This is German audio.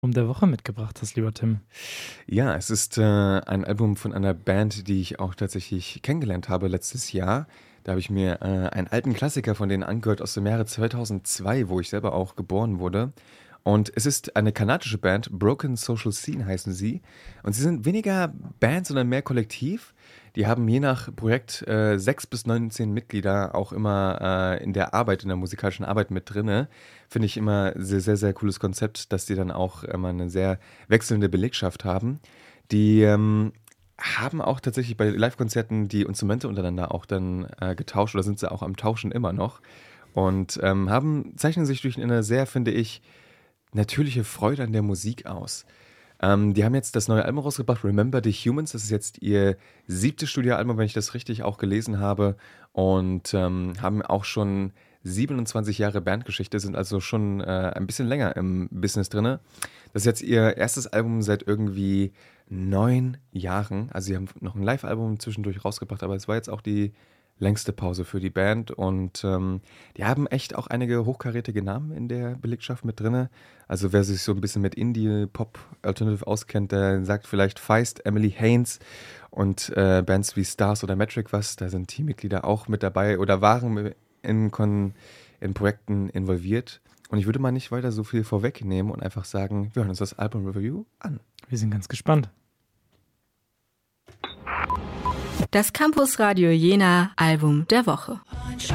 Der Woche mitgebracht hast, lieber Tim. Ja, es ist ein Album von einer Band, die ich auch tatsächlich kennengelernt habe letztes Jahr. Da habe ich mir einen alten Klassiker von denen angehört aus dem Jahre 2002, wo ich selber auch geboren wurde. Und es ist eine kanadische Band, Broken Social Scene heißen sie. Und sie sind weniger Band, sondern mehr Kollektiv. Die haben je nach Projekt 6 bis 19 Mitglieder auch immer in der Arbeit, in der musikalischen Arbeit mit drinne. Finde ich immer sehr, sehr, sehr cooles Konzept, dass die dann auch immer eine sehr wechselnde Belegschaft haben. Die haben auch tatsächlich bei Live-Konzerten die Instrumente untereinander auch dann getauscht oder sind sie auch am Tauschen immer noch. Und zeichnen sich durch eine sehr, finde ich, natürliche Freude an der Musik aus. Die haben jetzt das neue Album rausgebracht, Remember the Humans. Das ist jetzt ihr 7. Studioalbum, wenn ich das richtig auch gelesen habe. Und haben auch schon 27 Jahre Bandgeschichte, sind also schon ein bisschen länger im Business drinne. Das ist jetzt ihr erstes Album seit irgendwie 9 Jahren. Also sie haben noch ein Live-Album zwischendurch rausgebracht, aber es war jetzt auch die längste Pause für die Band. Und die haben echt auch einige hochkarätige Namen in der Belegschaft mit drinne. Also wer sich so ein bisschen mit Indie, Pop, Alternative auskennt, der sagt vielleicht Feist, Emily Haynes und Bands wie Stars oder Metric was. Da sind Teammitglieder auch mit dabei oder waren in Projekten involviert. Und ich würde mal nicht weiter so viel vorwegnehmen und einfach sagen, wir hören uns das Album Review an. Wir sind ganz gespannt. Das Campus Radio Jena Album der Woche.